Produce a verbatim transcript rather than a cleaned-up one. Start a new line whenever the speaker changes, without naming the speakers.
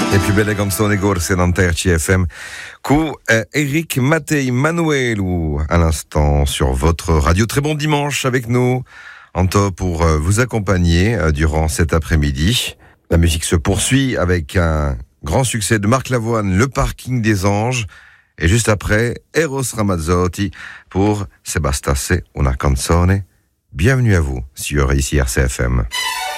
Le più belle canzoni corse dans Terci F M. Coup, euh, Eric Mattei Manuelou, à l'instant sur votre radio. Très bon dimanche avec nous, Anto, pour euh, vous accompagner euh, durant cet après-midi. La musique se poursuit avec un grand succès de Marc Lavoine, Le Parking des Anges. Et juste après, Eros Ramazzotti pour Se bastasse una canzone. Bienvenue à vous sur ici R C F M.